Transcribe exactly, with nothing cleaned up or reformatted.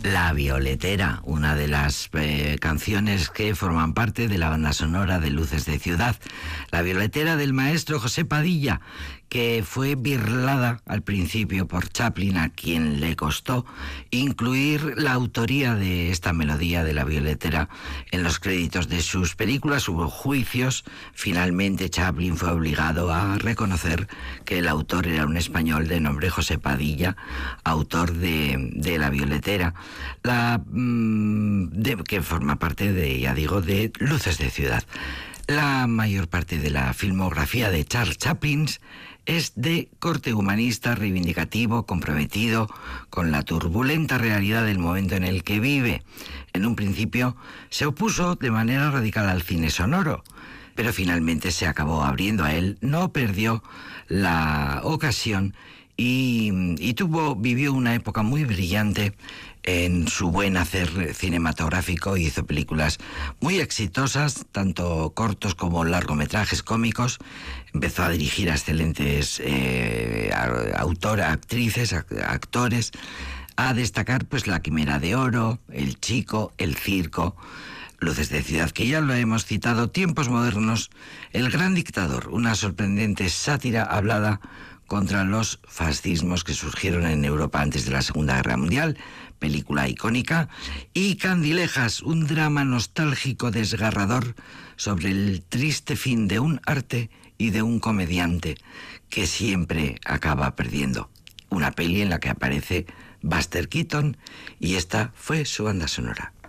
La Violetera, una de las eh, canciones que forman parte de la banda sonora de Luces de Ciudad. La Violetera del maestro José Padilla, que fue birlada al principio por Chaplin, a quien le costó incluir la autoría de esta melodía de La Violetera en los créditos de sus películas. Hubo juicios. Finalmente Chaplin fue obligado a reconocer que el autor era un español de nombre José Padilla, autor de, de La Violetera, la, mmm, de, que forma parte de, ya digo, de Luces de Ciudad. La mayor parte de la filmografía de Charles Chaplin es de corte humanista, reivindicativo, comprometido con la turbulenta realidad del momento en el que vive. En un principio se opuso de manera radical al cine sonoro, pero finalmente se acabó abriendo a él, no perdió la ocasión y, y tuvo, vivió una época muy brillante en su buen hacer cinematográfico. Hizo películas muy exitosas, tanto cortos como largometrajes cómicos. Empezó a dirigir a excelentes eh, autoras, actrices, actores. A destacar pues La Quimera de Oro, El Chico, El Circo, Luces de Ciudad, que ya lo hemos citado, Tiempos Modernos, El Gran Dictador, una sorprendente sátira hablada contra los fascismos que surgieron en Europa antes de la Segunda Guerra Mundial, película icónica, y Candilejas, un drama nostálgico desgarrador sobre el triste fin de un arte y de un comediante que siempre acaba perdiendo. Una peli en la que aparece Buster Keaton, y esta fue su banda sonora.